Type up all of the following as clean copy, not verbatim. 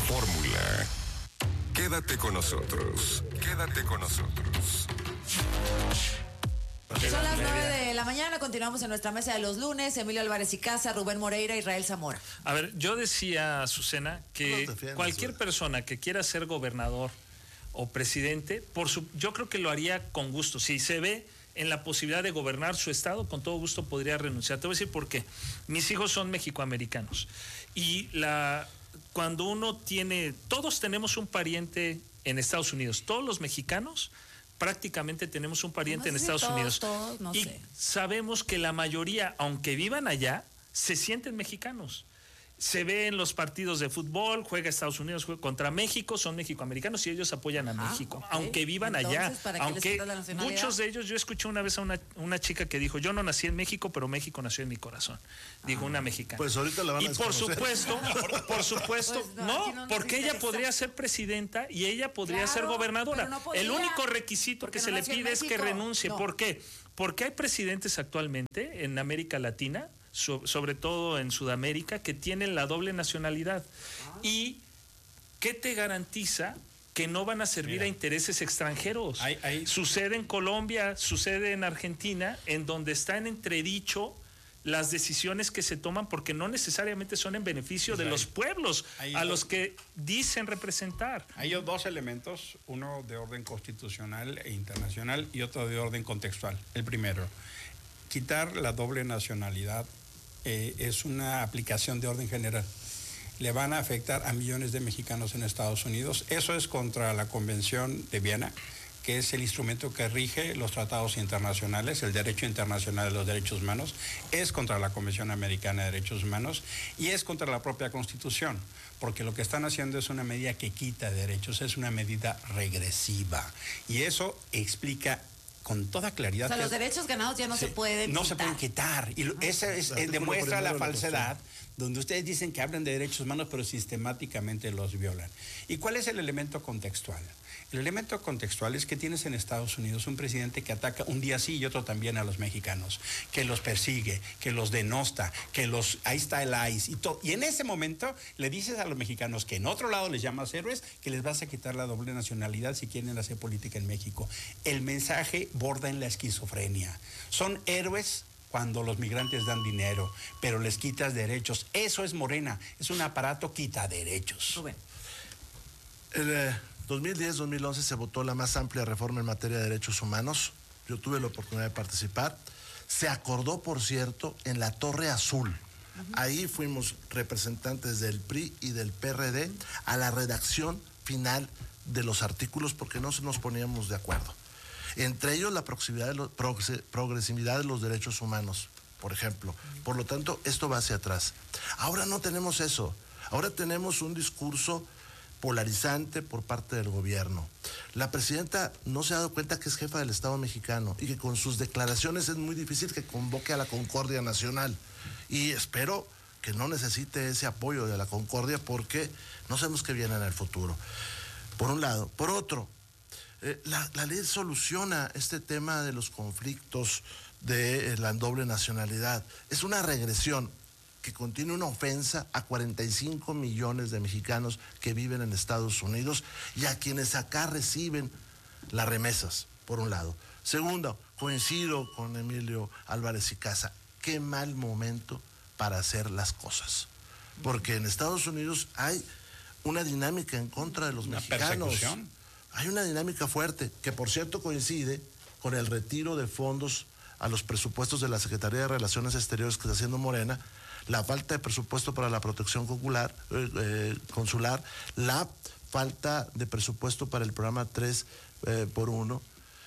fórmula. Quédate con nosotros. Quédate con nosotros. Son las 9 de la mañana, continuamos en nuestra mesa de los lunes. Emilio Álvarez y Casa, Rubén Moreira, Israel Zamora. A ver, yo decía, Azucena, que cualquier persona que quiera ser gobernador o presidente, yo creo que lo haría con gusto. Si se ve en la posibilidad de gobernar su estado, con todo gusto podría renunciar. Te voy a decir por qué. Mis hijos son mexicoamericanos y cuando uno todos tenemos un pariente en Estados Unidos, todos los mexicanos prácticamente tenemos un pariente en Estados Unidos. Y sabemos que la mayoría, aunque vivan allá, se sienten mexicanos. Se ve en los partidos de fútbol, juega Estados Unidos, juega contra México, son mexicoamericanos y ellos apoyan a México, aunque vivan allá. Aunque muchos de ellos, yo escuché una vez a una chica que dijo, yo no nací en México, pero México nació en mi corazón. Dijo una mexicana. Pues ahorita la van a desconocer. Por supuesto, no, porque ella podría ser presidenta y ella podría ser gobernadora. El único requisito que se le pide es que renuncie. ¿Por qué? Porque hay presidentes actualmente en América Latina, sobre todo en Sudamérica, que tienen la doble nacionalidad. ¿Y qué te garantiza que no van a servir a intereses extranjeros? Sucede en Colombia, sucede en Argentina, en donde está en entredicho las decisiones que se toman, porque no necesariamente son en beneficio de los pueblos a los que dicen representar. Hay dos elementos, uno de orden constitucional e internacional y otro de orden contextual. El primero, quitar la doble nacionalidad es una aplicación de orden general. Le van a afectar a millones de mexicanos en Estados Unidos. Eso es contra la Convención de Viena, que es el instrumento que rige los tratados internacionales, el derecho internacional de los derechos humanos, es contra la Convención Americana de Derechos Humanos y es contra la propia Constitución, porque lo que están haciendo es una medida que quita derechos, es una medida regresiva. Y eso explica con toda claridad. O sea, los derechos ganados ya no se pueden quitar. No se pueden quitar. Y eso demuestra la falsedad, donde ustedes dicen que hablan de derechos humanos, pero sistemáticamente los violan. ¿Y cuál es el elemento contextual? El elemento contextual es que tienes en Estados Unidos un presidente que ataca un día sí y otro también a los mexicanos, que los persigue, que los denosta, ahí está el ICE y todo. Y en ese momento le dices a los mexicanos que en otro lado les llamas héroes, que les vas a quitar la doble nacionalidad si quieren hacer política en México. El mensaje borda en la esquizofrenia. Son héroes cuando los migrantes dan dinero, pero les quitas derechos. Eso es Morena, es un aparato quita derechos. Rubén. 2010-2011 se votó la más amplia reforma en materia de derechos humanos. Yo tuve la oportunidad de participar. Se acordó, por cierto, en la Torre Azul. Ahí fuimos representantes del PRI y del PRD a la redacción final de los artículos porque no nos poníamos de acuerdo. Entre ellos la progresividad de los derechos humanos, por ejemplo. Por lo tanto, esto va hacia atrás. Ahora no tenemos eso. Ahora tenemos un discurso polarizante por parte del gobierno. La presidenta no se ha dado cuenta que es jefa del Estado mexicano y que con sus declaraciones es muy difícil que convoque a la concordia nacional. Y espero que no necesite ese apoyo de la concordia porque no sabemos qué viene en el futuro. Por un lado. Por otro, la ley soluciona este tema de los conflictos de la doble nacionalidad. Es una regresión que contiene una ofensa a 45 millones de mexicanos que viven en Estados Unidos y a quienes acá reciben las remesas, por un lado. Segundo, coincido con Emilio Álvarez y Casa, qué mal momento para hacer las cosas, porque en Estados Unidos hay una dinámica en contra de los mexicanos. Persecución. Hay una dinámica fuerte, que por cierto coincide con el retiro de fondos a los presupuestos de la Secretaría de Relaciones Exteriores que está haciendo Morena, la falta de presupuesto para la protección consular, la falta de presupuesto para el programa 3x1.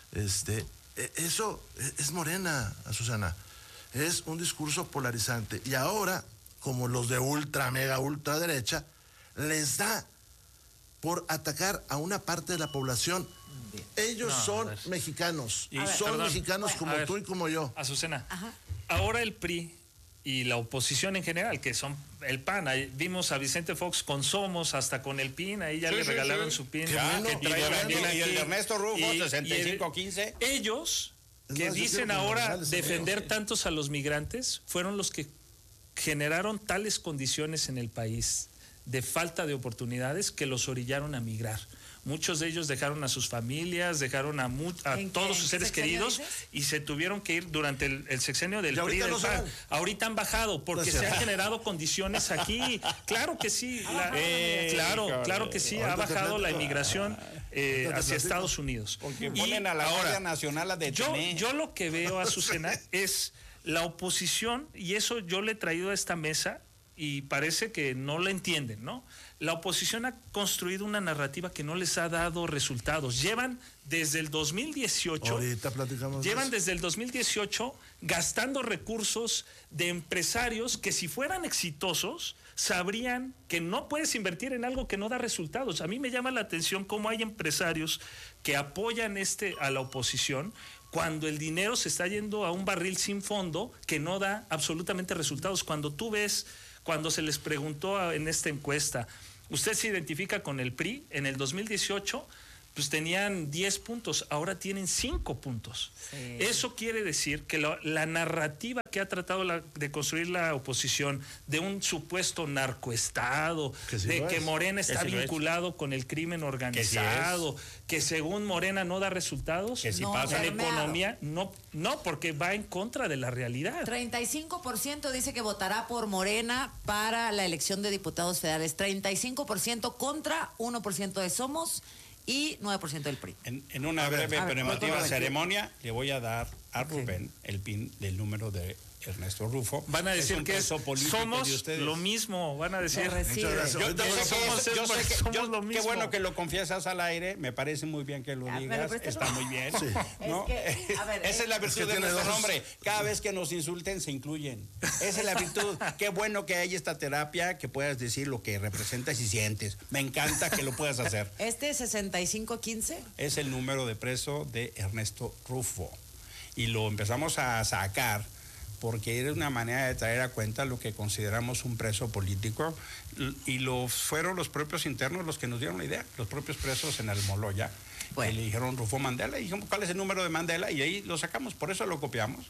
Eso es Morena, Azucena. Es un discurso polarizante. Y ahora, como los de ultra, mega, ultraderecha, les da por atacar a una parte de la población. Ellos son mexicanos. Mexicanos como tú y como yo. Azucena, ahora el PRI y la oposición en general, que son el PAN, ahí vimos a Vicente Fox con Somos, hasta con el PIN, ahí ya le regalaron su PIN. Y el Ernesto Rufo, 65-15. Ellos, que dicen ahora defender tantos a los migrantes, fueron los que generaron tales condiciones en el país de falta de oportunidades que los orillaron a migrar. Muchos de ellos dejaron a sus familias, dejaron a todos sus seres queridos y se tuvieron que ir durante el sexenio del PRI del PAN. Ahorita han bajado porque se han generado condiciones aquí. Claro que sí, claro que sí, ha bajado la inmigración hacia Estados Unidos. Porque ponen a la Guardia Nacional a detener. Yo lo que veo, Azucena, es la oposición, y eso yo le he traído a esta mesa y parece que no lo entienden, ¿no? La oposición ha construido una narrativa que no les ha dado resultados. Llevan desde el 2018. Ahorita platicamos. Llevan desde el 2018 gastando recursos de empresarios que, si fueran exitosos, sabrían que no puedes invertir en algo que no da resultados. A mí me llama la atención cómo hay empresarios que apoyan a la oposición cuando el dinero se está yendo a un barril sin fondo que no da absolutamente resultados. Cuando se les preguntó en esta encuesta, ¿usted se identifica con el PRI? En el 2018, pues tenían 10 puntos, ahora tienen 5 puntos. Sí. Eso quiere decir que la narrativa que ha tratado de construir la oposición de un supuesto narcoestado, que Morena está vinculado con el crimen organizado, que según Morena no da resultados, que si pasa en economía, no, porque va en contra de la realidad. 35% dice que votará por Morena para la elección de diputados federales, 35% contra 1% de Somos y 9% del PRI. En una breve pero emotiva ceremonia le voy a dar a Rubén el pin del número de Ernesto Rufo. Van a decir que somos lo mismo, van a decir. Somos lo mismo. Qué bueno que lo confiesas al aire, me parece muy bien que lo digas, está muy bien. Sí. ¿No? Esa es la virtud de nuestro nombre. Cada vez que nos insulten se incluyen. Esa es la virtud. Qué bueno que hay esta terapia, que puedas decir lo que representas y sientes. Me encanta que lo puedas hacer. ¿Este 6515? Es el número de preso de Ernesto Rufo. Y lo empezamos a sacar porque era una manera de traer a cuenta lo que consideramos un preso político, y fueron los propios internos los que nos dieron la idea, los propios presos en Almoloya, que le dijeron Rufo Mandela, y dijimos, ¿cuál es el número de Mandela? Y ahí lo sacamos, por eso lo copiamos.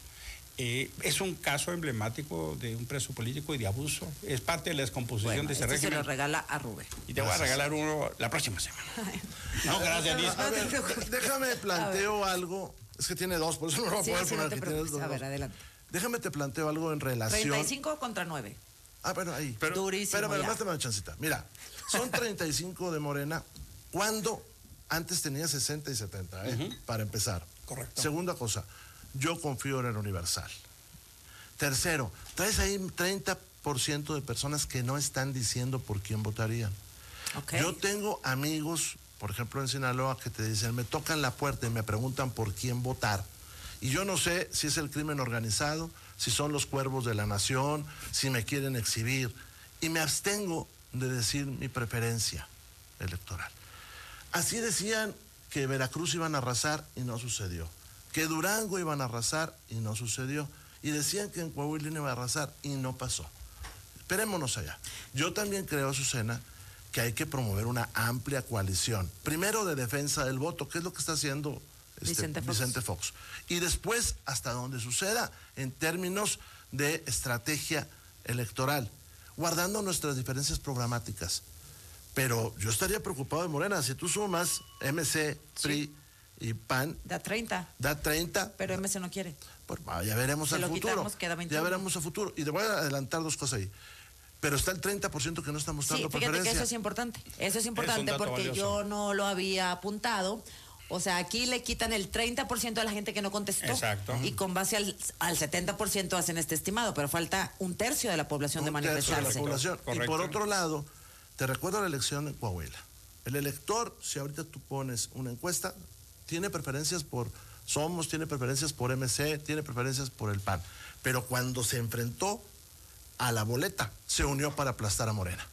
Es un caso emblemático de un preso político y de abuso, es parte de la descomposición de ese régimen. Se lo regala a Rubén. Y te voy a regalar uno la próxima semana. No, gracias, Liz. Déjame planteo algo, es que tiene dos, por eso no lo voy a poder poner. A ver, adelante. Déjame te planteo algo en relación. 35 contra 9. Bueno, ahí. Durísimo. Pero más una chancita. Mira, son 35 de Morena, cuando antes tenía 60 y 70, para empezar. Correcto. Segunda cosa, yo confío en el Universal. Tercero, traes ahí 30% de personas que no están diciendo por quién votarían. Okay. Yo tengo amigos, por ejemplo en Sinaloa, que te dicen, me tocan la puerta y me preguntan por quién votar. Y yo no sé si es el crimen organizado, si son los cuervos de la nación, si me quieren exhibir. Y me abstengo de decir mi preferencia electoral. Así decían que Veracruz iban a arrasar y no sucedió. Que Durango iban a arrasar y no sucedió. Y decían que en Coahuila iban a arrasar y no pasó. Esperémonos allá. Yo también creo, Azucena, que hay que promover una amplia coalición. Primero de defensa del voto, que es lo que está haciendo Vicente Fox. Y después, hasta donde suceda, en términos de estrategia electoral, guardando nuestras diferencias programáticas. Pero yo estaría preocupado de Morena. Si tú sumas MC, PRI y PAN... Da 30. Da 30. Pero MC no quiere. Pues ya veremos al futuro. Quitamos, queda 21. Ya veremos al futuro. Y te voy a adelantar dos cosas ahí. Pero está el 30% que no está mostrando preferencia. Fíjate que eso es importante. Eso es importante porque valioso. Yo no lo había apuntado. O sea, aquí le quitan el 30% de la gente que no contestó. Exacto. Y con base al 70% hacen este estimado, pero falta un tercio de la población de manifestarse. De la población. Y por otro lado, te recuerdo la elección en Coahuila. El elector, si ahorita tú pones una encuesta, tiene preferencias por Somos, tiene preferencias por MC, tiene preferencias por el PAN. Pero cuando se enfrentó a la boleta, se unió para aplastar a Morena.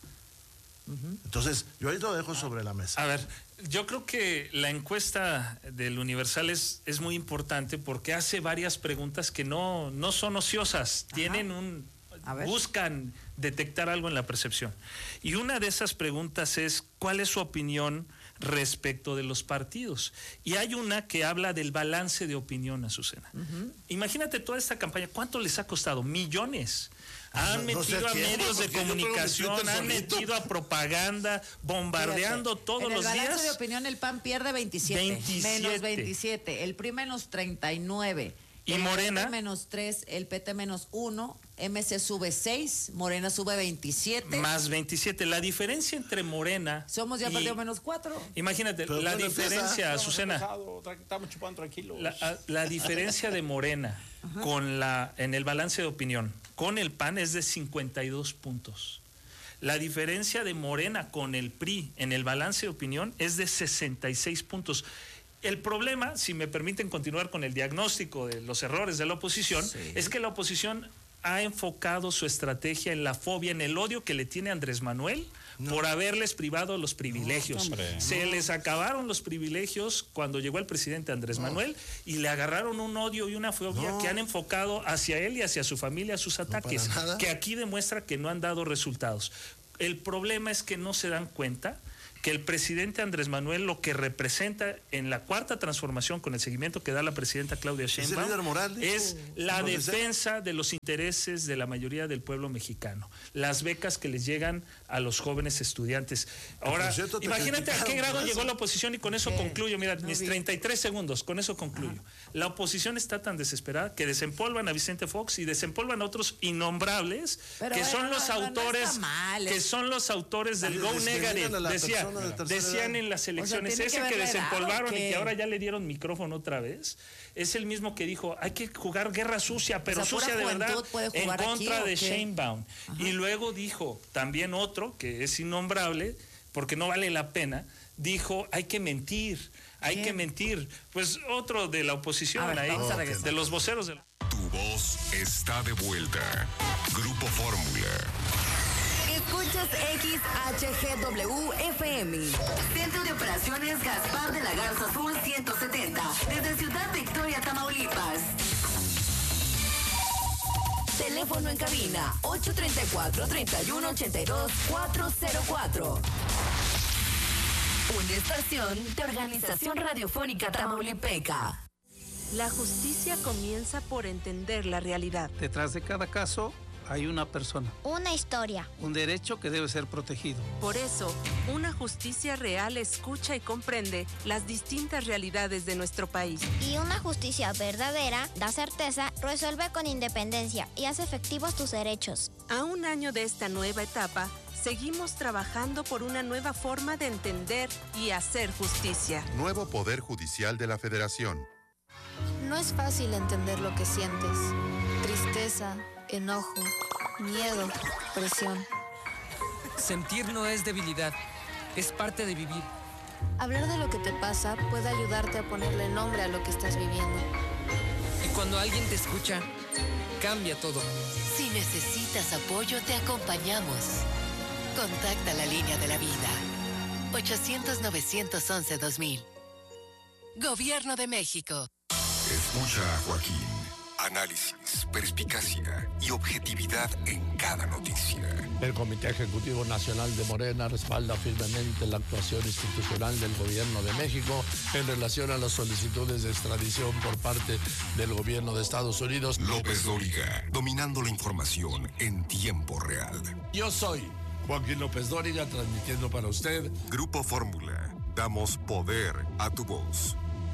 Entonces, yo ahí lo dejo sobre la mesa. A ver, yo creo que la encuesta del Universal es muy importante porque hace varias preguntas que no son ociosas, tienen buscan detectar algo en la percepción. Y una de esas preguntas es, ¿cuál es su opinión respecto de los partidos? Y hay una que habla del balance de opinión, Azucena. Imagínate toda esta campaña, ¿cuánto les ha costado? Millones. Han metido a medios de comunicación, han metido a propaganda, bombardeando todos los días. En el balance de opinión el PAN pierde 27. Menos 27. El PRI menos 39. Y Morena. El PT menos 3, el PT menos 1, MC sube 6, Morena sube 27. Más 27. La diferencia entre Morena. Somos ya partido menos 4. Imagínate, pero la diferencia, Azucena. Estamos chupando tranquilos. La diferencia de Morena en el balance de opinión con el PAN es de 52 puntos. La diferencia de Morena con el PRI en el balance de opinión es de 66 puntos. El problema, si me permiten continuar con el diagnóstico de los errores de la oposición, es que la oposición ha enfocado su estrategia en la fobia, en el odio que le tiene Andrés Manuel por haberles privado los privilegios. Se les acabaron los privilegios cuando llegó el presidente Andrés Manuel y le agarraron un odio y una fobia que han enfocado hacia él y hacia su familia sus ataques, que aquí demuestra que no han dado resultados. El problema es que no se dan cuenta que el presidente Andrés Manuel lo que representa en la cuarta transformación con el seguimiento que da la presidenta Claudia Sheinbaum es la defensa de los intereses de la mayoría del pueblo mexicano, las becas que les llegan a los jóvenes estudiantes. Ahora, imagínate a qué grado llegó la oposición y con eso concluyo, mira, mis 33 segundos, con eso concluyo. La oposición está tan desesperada que desempolvan a Vicente Fox y desempolvan a otros innombrables que son los autores del Go Negative. Decían en las elecciones, ese que desempolvaron y que ahora ya le dieron micrófono otra vez, es el mismo que dijo, hay que jugar guerra sucia, pero sucia de verdad, en contra de Sheinbaum. Y luego dijo también otro, que es innombrable, porque no vale la pena, dijo, hay que mentir. Hay que mentir. Pues otro de la oposición ahí, de los voceros de la... Tu voz está de vuelta. Grupo Fórmula. Escuchas XHGW-FM. Centro de Operaciones Gaspar de la Garza Sur 170. Desde Ciudad Victoria, Tamaulipas. Teléfono en cabina 834-3182-404. Una estación de Organización Radiofónica Tamaulipeca. La justicia comienza por entender la realidad. Detrás de cada caso hay una persona. Una historia. Un derecho que debe ser protegido. Por eso, una justicia real escucha y comprende las distintas realidades de nuestro país. Y una justicia verdadera da certeza, resuelve con independencia y hace efectivos tus derechos. A un año de esta nueva etapa, seguimos trabajando por una nueva forma de entender y hacer justicia. Nuevo Poder Judicial de la Federación. No es fácil entender lo que sientes. Tristeza, enojo, miedo, presión. Sentir no es debilidad, es parte de vivir. Hablar de lo que te pasa puede ayudarte a ponerle nombre a lo que estás viviendo. Y cuando alguien te escucha, cambia todo. Si necesitas apoyo, te acompañamos. Contacta la línea de la vida. 800-911-2000. Gobierno de México. Escucha a Joaquín. Análisis, perspicacia y objetividad en cada noticia. El Comité Ejecutivo Nacional de Morena respalda firmemente la actuación institucional del Gobierno de México en relación a las solicitudes de extradición por parte del Gobierno de Estados Unidos. López Dóriga, dominando la información en tiempo real. Yo soy Joaquín López Dóriga, transmitiendo para usted. Grupo Fórmula, damos poder a tu voz.